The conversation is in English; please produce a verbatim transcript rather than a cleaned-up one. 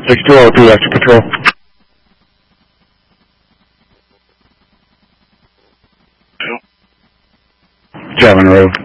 six two oh two, extra patrol. Javin Road.